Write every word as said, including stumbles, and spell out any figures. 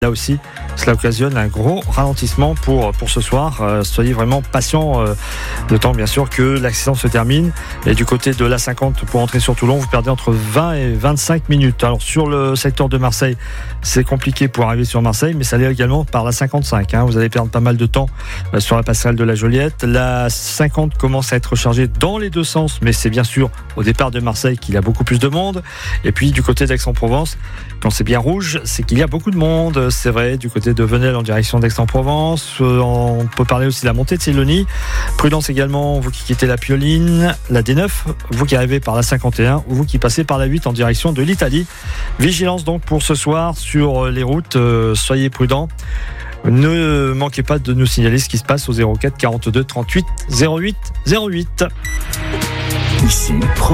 Là aussi, cela occasionne un gros ralentissement pour, pour ce soir. Euh, soyez vraiment patients, euh, de temps bien sûr que l'accident se termine. Et du côté de l'A cinquante pour entrer sur Toulon, vous perdez entre vingt et vingt-cinq minutes. Alors sur le secteur de Marseille, c'est compliqué pour arriver sur Marseille, mais ça l'est également par la cinquante-cinq. Hein. Vous allez perdre pas mal de temps euh, sur la passerelle de la Joliette. La cinquante commence à être chargée dans les deux sens, mais c'est bien sûr au départ de Marseille qu'il y a beaucoup plus de monde. Et puis du côté d'Aix-en-Provence, quand c'est bien rouge, c'est qu'il y a beaucoup de monde. C'est vrai, du côté de Venelle en direction d'Aix-en-Provence. Euh, on peut parler aussi de la montée de Sélonie. Prudence également, vous qui quittez la Pioline, la D neuf, vous qui arrivez par la cinquante et un ou vous qui passez par la huit en direction de l'Italie. Vigilance donc pour ce soir sur les routes. Euh, soyez prudents. Ne manquez pas de nous signaler ce qui se passe au zéro quatre quarante-deux trente-huit zéro huit zéro huit. Ici,